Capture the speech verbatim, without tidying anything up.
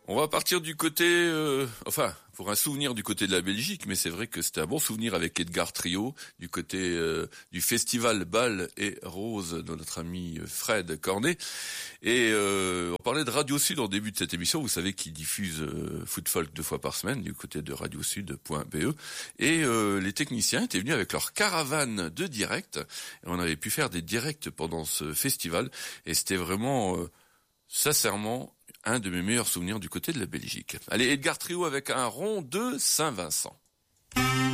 On va partir du côté, euh, enfin, pour un souvenir du côté de la Belgique, mais c'est vrai que c'était un bon souvenir avec Edgar Trio, du côté euh, du festival Bal et Rose de notre ami Fred Cornet. Et euh, on parlait de Radio Sud en début de cette émission, vous savez qu'il diffuse euh, Foot Folk deux fois par semaine du côté de radiosud point b e. Et euh, les techniciens étaient venus avec leur caravane de direct. Et on avait pu faire des directs pendant ce festival. Et c'était vraiment, euh, sincèrement, un de mes meilleurs souvenirs du côté de la Belgique. Allez, Edgar Trio avec un rond de Saint-Vincent.